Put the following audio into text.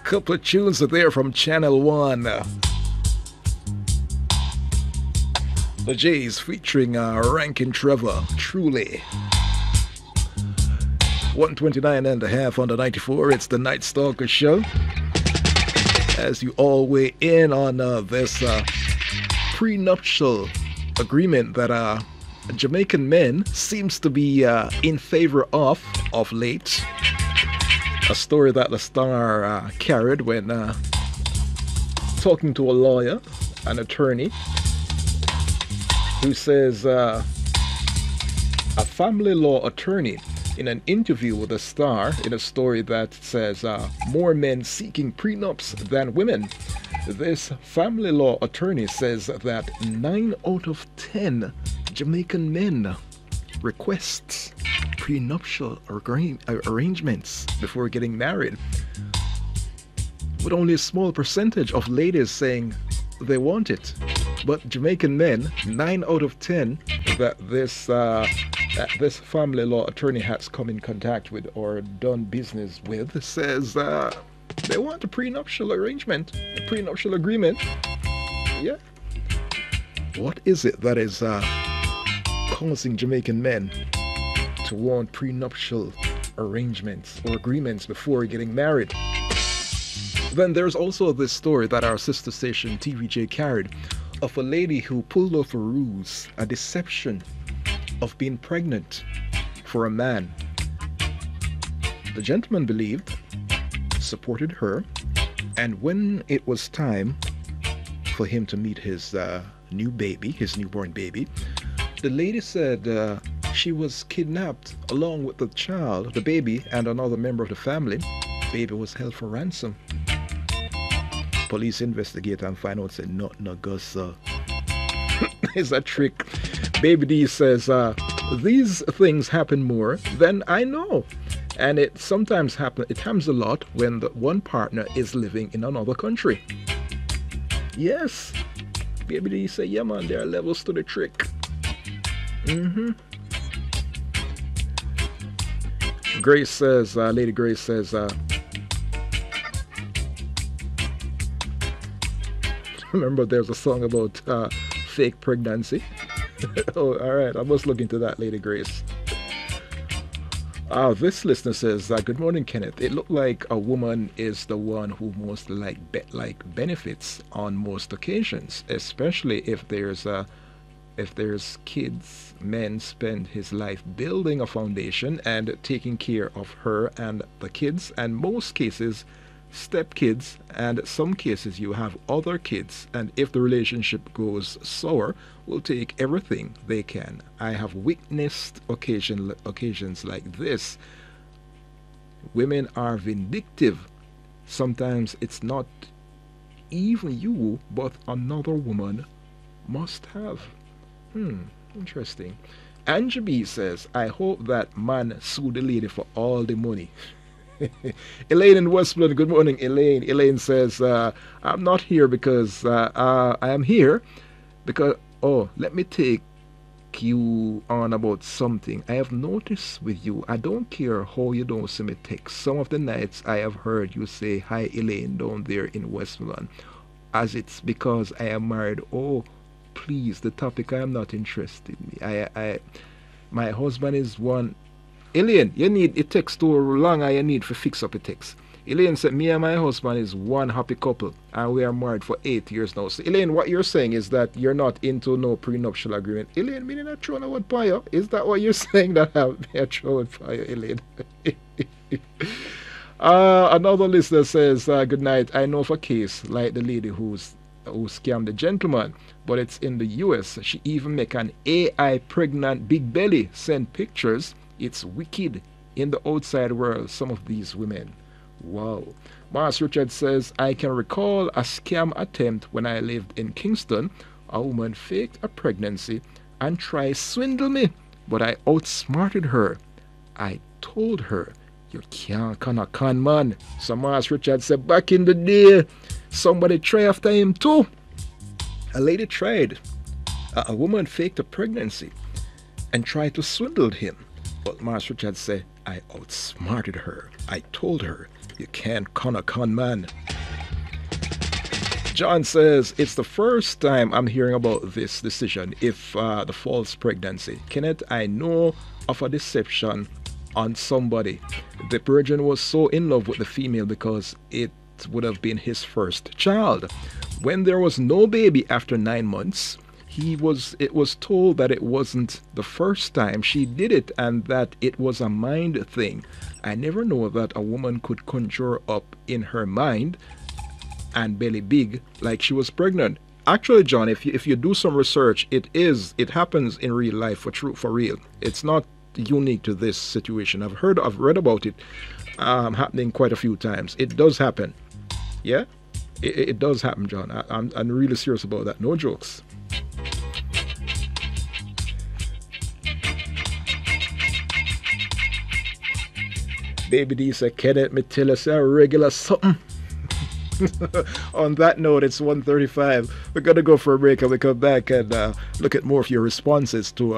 Couple of tunes are there from Channel 1. The Jays featuring Rankin Trevor, Truly. 129 and a half on the 94. It's the Night Stalker Show. As you all weigh in on this prenuptial agreement that Jamaican men seems to be in favor of late. A story that the Star carried when talking to a lawyer, an attorney, who says a family law attorney in an interview with the Star in a story that says more men seeking prenups than women. This family law attorney says that 9 out of 10 Jamaican men request prenuptial arrangements before getting married, with only a small percentage of ladies saying they want it. But Jamaican men, 9 out of 10 that this family law attorney has come in contact with or done business with, says they want a prenuptial arrangement, a prenuptial agreement. Yeah. What is it that is causing Jamaican men to want prenuptial arrangements or agreements before getting married? Then there's also this story that our sister station TVJ carried of a lady who pulled off a ruse, a deception of being pregnant for a man. The gentleman believed, supported her, and when it was time for him to meet his new baby, his newborn baby, the lady said she was kidnapped along with the child, the baby, and another member of the family. The baby was held for ransom. Police investigate and find out, say, no, Gus, it's a trick. Baby D says, these things happen more than I know. And it sometimes happens, it happens a lot when the one partner is living in another country. Yes. Baby D say, yeah man, there are levels to the trick. Grace says, Lady Grace says, remember there's a song about fake pregnancy. Oh, all right, I must look into that, Lady Grace. This listener says, good morning, Kenneth. It looked like a woman is the one who most benefits on most occasions, especially if there's kids. Men spend his life building a foundation and taking care of her and the kids, and most cases stepkids, and some cases you have other kids, and if the relationship goes sour, will take everything they can. I have witnessed occasions like this. Women are vindictive. Sometimes it's not even you, but another woman must have. Interesting. Angie B says, I hope that man sue the lady for all the money. Elaine in Westblood, good morning, Elaine. Elaine says, I'm not here because I am here because, let me take you on about something. I have noticed with you, I don't care how you don't send me text. Some of the nights I have heard you say, hi Elaine, down there in Westmoreland, as it's because I am married. Oh, please, the topic I am not interested in. My husband is one. Elaine, you need a text too long, you need to fix up a text. Elaine said, me and my husband is one happy couple, and we are married for 8 years now. So, Elaine, what you're saying is that you're not into no prenuptial agreement. Elaine, me not throwing a word for you. Is that what you're saying that I'm throwing for you, Elaine? Another listener says, good night. I know of a case like the lady who scammed the gentleman, but it's in the US. She even make an AI pregnant big belly, send pictures. It's wicked in the outside world, some of these women. Wow. Mars Richard says, I can recall a scam attempt when I lived in Kingston. A woman faked a pregnancy and tried to swindle me, but I outsmarted her. I told her, you can't con man. So Mars Richard said, back in the day, somebody tried after him too. A lady tried. A woman faked a pregnancy and tried to swindle him. But Mars Richard said, I outsmarted her. I told her, You can't con a con man. John says, it's the first time I'm hearing about this decision, if the false pregnancy. Kenneth, I know of a deception on somebody. The virgin was so in love with the female because it would have been his first child. When there was no baby after 9 months, it was told that it wasn't the first time she did it and that it was a mind thing. I never know that a woman could conjure up in her mind and belly big like she was pregnant. Actually, John, if you do some research, it happens in real life for real. It's not unique to this situation. I've read about it happening quite a few times. It does happen. Yeah, it does happen, John. I'm really serious about that. No jokes. Baby D said, Kenneth, me tell us a regular something. On that note, it's 1:35. We're going to go for a break and we come back and look at more of your responses to